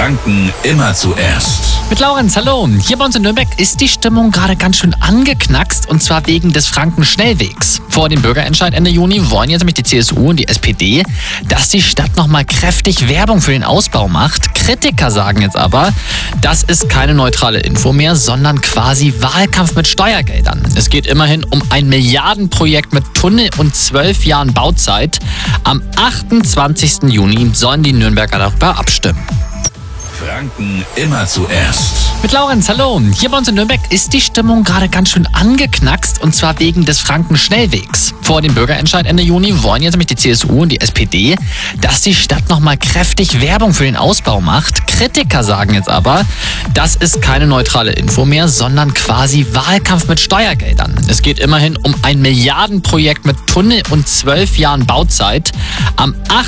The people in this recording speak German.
Franken immer zuerst. Mit Laurenz, hallo. Hier bei uns in Nürnberg ist die Stimmung gerade ganz schön angeknackst, und zwar wegen des Franken-Schnellwegs. Vor dem Bürgerentscheid Ende Juni wollen jetzt nämlich die CSU und die SPD, dass die Stadt nochmal kräftig Werbung für den Ausbau macht. Kritiker sagen jetzt aber, das ist keine neutrale Info mehr, sondern quasi Wahlkampf mit Steuergeldern. Es geht immerhin um ein Milliardenprojekt mit Tunnel und 12 Jahren Bauzeit. Am 28. Juni sollen die Nürnberger darüber abstimmen. Franken immer zuerst. Mit Laurenz, hallo. Hier bei uns in Nürnberg ist die Stimmung gerade ganz schön angeknackst, und zwar wegen des Franken-Schnellwegs. Vor dem Bürgerentscheid Ende Juni wollen jetzt nämlich die CSU und die SPD, dass die Stadt nochmal kräftig Werbung für den Ausbau macht. Kritiker sagen jetzt aber, das ist keine neutrale Info mehr, sondern quasi Wahlkampf mit Steuergeldern. Es geht immerhin um ein Milliardenprojekt mit Tunnel und 12 Jahren Bauzeit. Am